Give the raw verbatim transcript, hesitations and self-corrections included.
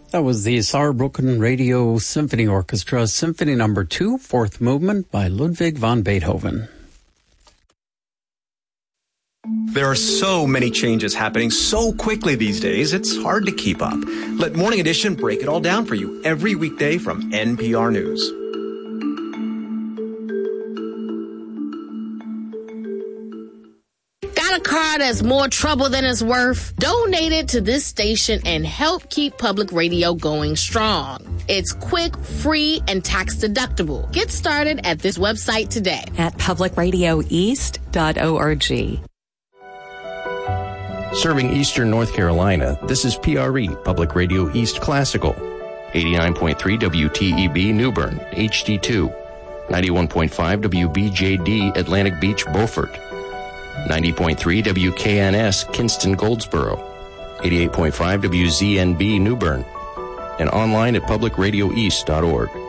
That was the Saarbrücken Radio Symphony Orchestra, Symphony Number Two, Fourth Movement by Ludwig van Beethoven. There are so many changes happening so quickly these days, it's hard to keep up. Let Morning Edition break it all down for you every weekday from N P R News. Got a car that's more trouble than it's worth? Donate it to this station and help keep public radio going strong. It's quick, free, and tax deductible. Get started at this website today at public radio east dot org. Serving Eastern North Carolina, this is P R E, Public Radio East Classical. eighty-nine point three W T E B New Bern, H D two. ninety-one point five W B J D Atlantic Beach, Beaufort. ninety point three W K N S Kinston, Goldsboro. eighty-eight point five W Z N B New Bern. And online at public radio east dot org.